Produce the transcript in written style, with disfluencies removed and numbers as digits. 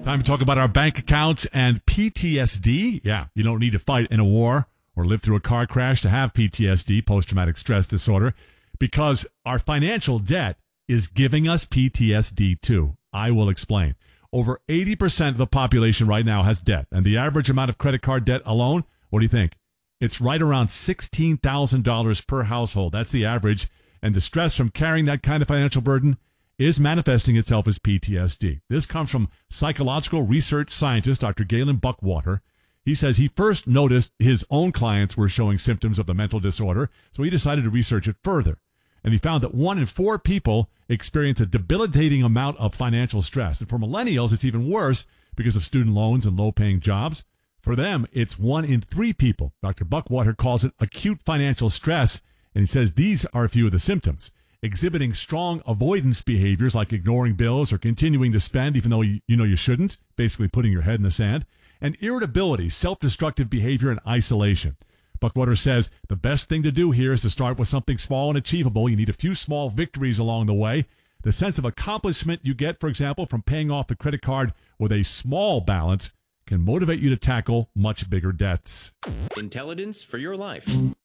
Time to talk about our bank accounts and PTSD. Yeah, you don't need to fight in a war or live through a car crash to have PTSD, post-traumatic stress disorder, because our financial debt is giving us PTSD too. I will explain. Over 80% of the population right now has debt, and the average amount of credit card debt alone, what do you think? It's right around $16,000 per household. That's the average, and the stress from carrying that kind of financial burden is manifesting itself as PTSD. This comes from psychological research scientist Dr. Galen Buckwater. He says he first noticed his own clients were showing symptoms of the mental disorder, so he decided to research it further. And he found that 1 in 4 people experience a debilitating amount of financial stress. And for millennials, it's even worse because of student loans and low-paying jobs. For them, it's 1 in 3 people. Dr. Buckwater calls it acute financial stress, and he says these are a few of the symptoms. Exhibiting strong avoidance behaviors like ignoring bills or continuing to spend even though you know you shouldn't, basically putting your head in the sand, and irritability, self-destructive behavior, and isolation. Buckwater says the best thing to do here is to start with something small and achievable. You need a few small victories along the way. The sense of accomplishment you get, for example, from paying off the credit card with a small balance can motivate you to tackle much bigger debts. Intelligence for your life.